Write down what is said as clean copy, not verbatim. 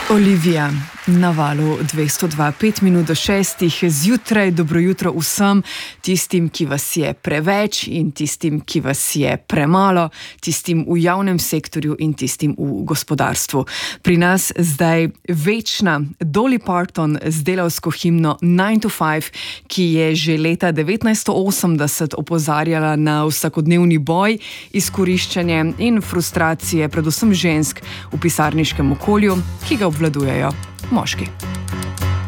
Olivia na valu 202, 5 minut do 6 zjutraj. Dobro jutro vsem, tistim, ki vas je preveč in tistim, ki vas je premalo, tistim v javnem sektorju in tistim v gospodarstvu. Pri nas zdaj večna Dolly Parton z delavsko himno 9 to 5, ki je že leta 1980 opozarjala na vsakodnevni boj, izkoriščanje in frustracije predvsem žensk v pisarniškem okolju, ki ga obvladujejo moški.